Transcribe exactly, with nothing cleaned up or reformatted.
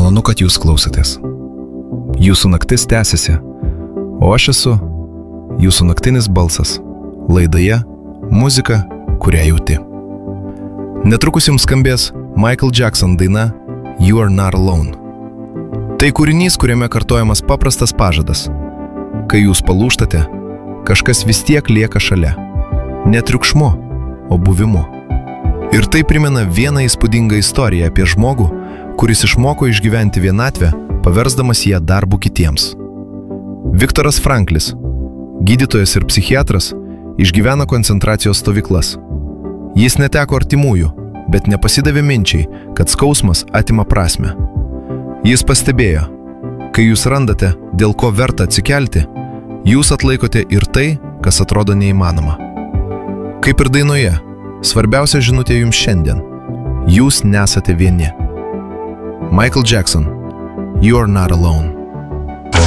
Malonu, kad jūs klausotės. Jūsų naktis tęsiasi, o aš esu jūsų naktinis balsas laidoje Muzika, kurią jauti. Netrukus jums skambės Michael Jackson daina You Are Not Alone. Tai kūrinys, kuriame kartojamas paprastas pažadas. Kai jūs palūžtate, kažkas vis tiek lieka šalia. Ne triukšmu, o buvimu. Ir tai primena vieną įspūdingą istoriją apie žmogų, kuris išmoko išgyventi vienatvę, paversdamas ją darbu kitiems. Viktoras Franklis, gydytojas ir psichiatras, išgyvena koncentracijos stovyklas. Jis neteko artimųjų, bet nepasidavė minčiai, kad skausmas atima prasmę. Jis pastebėjo, kai jūs randate, dėl ko verta atsikelti, jūs atlaikote ir tai, kas atrodo neįmanoma. Kaip ir dainoje, svarbiausia žinutė jums šiandien – jūs nesate vieni. Michael Jackson, You Are Not Alone.